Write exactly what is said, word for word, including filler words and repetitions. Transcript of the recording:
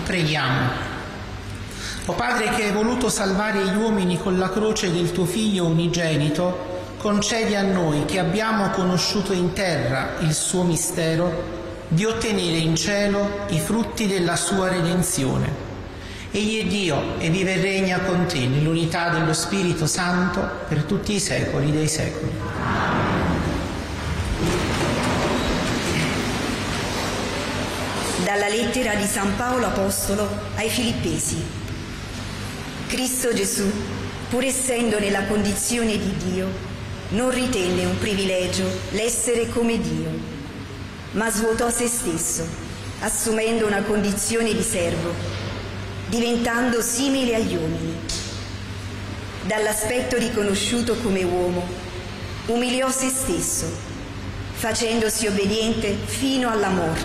Preghiamo. O Padre, che hai voluto salvare gli uomini con la croce del tuo Figlio unigenito, concedi a noi, che abbiamo conosciuto in terra il suo mistero, di ottenere in cielo i frutti della sua redenzione. Egli è Dio e vive e regna con te nell'unità dello Spirito Santo per tutti i secoli dei secoli. Dalla lettera di San Paolo Apostolo ai Filippesi. Cristo Gesù, pur essendo nella condizione di Dio, non ritenne un privilegio l'essere come Dio, ma svuotò se stesso, assumendo una condizione di servo, diventando simile agli uomini. Dall'aspetto riconosciuto come uomo, umiliò se stesso, facendosi obbediente fino alla morte,